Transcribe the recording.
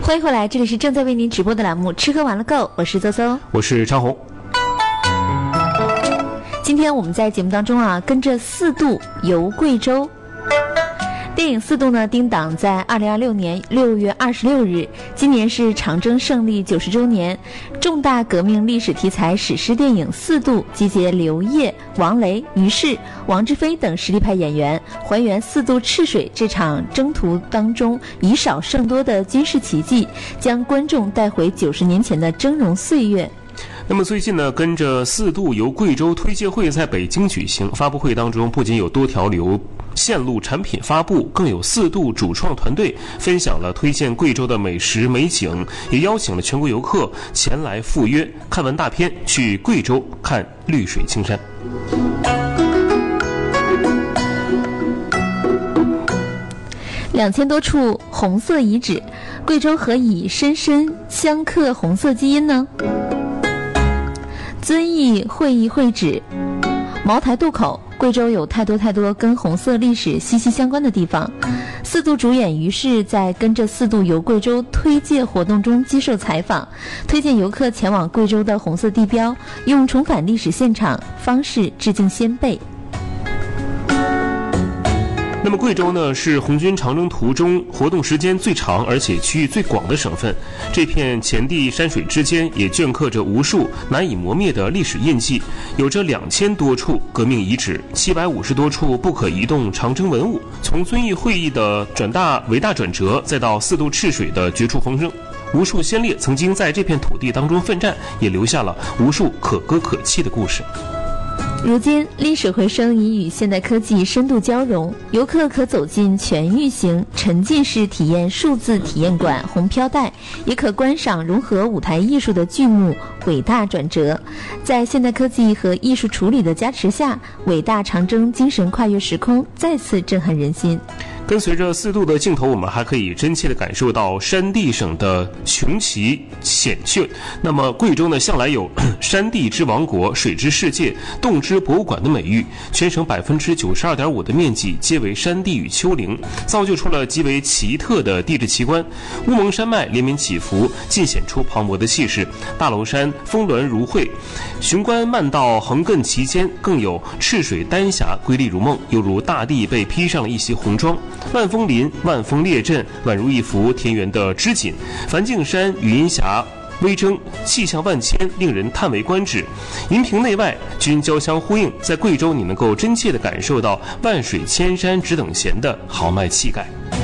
欢迎回来，这里是正在为您直播的栏目吃喝玩乐购，我是邹邹， 我是张红。 今天我们在节目当中跟着4渡游贵州。电影4渡呢定档在2026年6月26日，今年是长征胜利90周年，重大革命历史题材史诗电影4渡集结刘烨、王雷、于适、王志飞等实力派演员，还原4渡赤水这场征途当中以少胜多的军事奇迹，将观众带回90年前的峥嵘岁月。 那么最近呢，跟着4渡游贵州推介会在北京举行，发布会当中不仅有多条线路产品发布，更有4渡主创团队分享了推荐贵州的美食美景，也邀请了全国游客前来赴约看完大片，去贵州看绿水青山。 2000多处红色遗址，贵州何以深深镶刻红色基因呢？遵义会议会址，茅台渡口。贵州有太多跟红色历史息息相关的地方。4渡主演于适在跟着4渡游贵州推介活动中接受采访，推荐游客前往贵州的红色地标，用重返历史现场方式致敬先辈。 那么贵州呢，是红军长征途中活动时间最长而且区域最广的省份，这片前地山水之间也镌刻着无数难以磨灭的历史印记，有着2000多处革命遗址，750多处不可移动长征文物，从遵义会议的伟大转折，再到4渡赤水的绝处逢生，无数先烈曾经在这片土地当中奋战，也留下了无数可歌可泣的故事。 如今历史回声已与现代科技深度交融，游客可走进全域型沉浸式体验数字体验馆红飘带，也可观赏融合舞台艺术的剧目伟大转折。在现代科技和艺术处理的加持下，伟大长征精神跨越时空，再次震撼人心。 跟随着4渡的镜头，我们还可以真切地感受到山地省的雄奇险峻。那么贵州呢，向来有山地之王国、水之世界、动之博物馆的美誉，全省92.5%的面积皆为山地与丘陵，造就出了极为奇特的地质奇观。乌蒙山脉连绵起伏，尽显出磅礴的气势；大娄山峰峦如绘，雄关漫道横亘其间，更有赤水丹霞瑰丽如梦，犹如大地被披上了一袭红装。万峰林、万峰列阵，宛如一幅田园的织锦；梵净山、语音峡微征，气象万千，令人叹为观止。银屏内外均交相呼应，在贵州你能够真切地感受到万水千山只等闲的豪迈气概。